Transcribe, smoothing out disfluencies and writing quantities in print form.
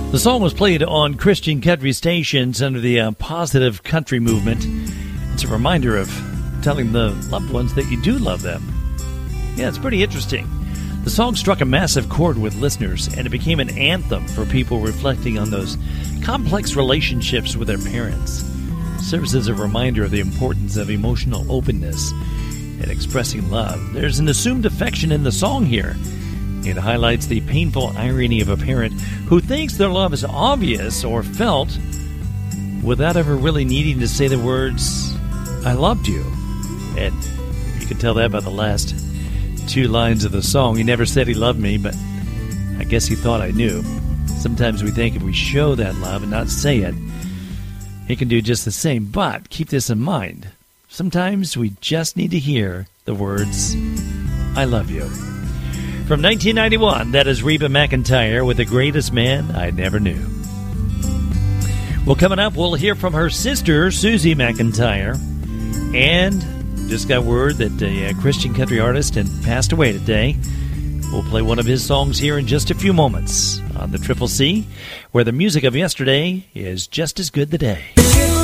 The song was played on Christian country stations under the positive country movement. It's a reminder of telling the loved ones that you do love them. Yeah, it's pretty interesting. The song struck a massive chord with listeners, and it became an anthem for people reflecting on those complex relationships with their parents. It serves as a reminder of the importance of emotional openness and expressing love. There's an assumed affection in the song here. It highlights the painful irony of a parent who thinks their love is obvious or felt without ever really needing to say the words, "I loved you." And you can tell that by the last two lines of the song. He never said he loved me, but I guess he thought I knew. Sometimes we think if we show that love and not say it, he can do just the same. But keep this in mind. Sometimes we just need to hear the words, "I love you." From 1991, that is Reba McEntire with "The Greatest Man I Never Knew." Well, coming up, we'll hear from her sister, Susie McEntire. And just got word that a Christian country artist had passed away today. We'll play one of his songs here in just a few moments on the Triple C, where the music of yesterday is just as good today.